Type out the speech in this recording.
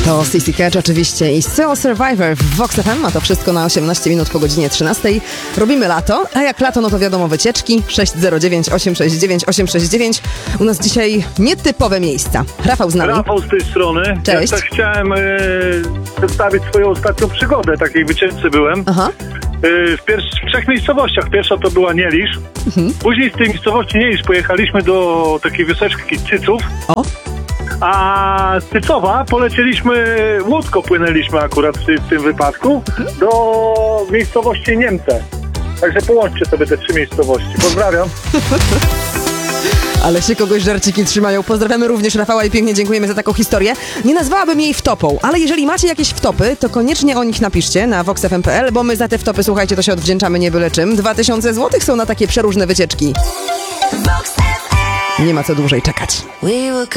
To CC Catch oczywiście i Soul Survivor w Vox FM, a to wszystko na 18 minut po godzinie 13. Robimy lato, a jak lato, no to wiadomo wycieczki. 609 869 869. U nas dzisiaj nietypowe miejsca. Rafał z nami. Rafał z tej strony. Cześć. Ja tak chciałem przedstawić swoją ostatnią przygodę. Takiej wycieczce byłem. Aha. W trzech miejscowościach. Pierwsza to była Nielisz. Później z tej miejscowości Nielisz pojechaliśmy do takiej wioseczki Cyców. O. A z Cycowa polecieliśmy, łódką płynęliśmy akurat w tym wypadku do miejscowości Niemce. Także połączcie sobie te trzy miejscowości. Pozdrawiam. Ale się kogoś żarciki trzymają. Pozdrawiamy również Rafała i pięknie dziękujemy za taką historię. Nie nazwałabym jej wtopą, ale jeżeli macie jakieś wtopy, to koniecznie o nich napiszcie na voxfm.pl, bo my za te wtopy, słuchajcie, to się odwdzięczamy nie byle czym. 2000 zł są na takie przeróżne wycieczki. Nie ma co dłużej czekać.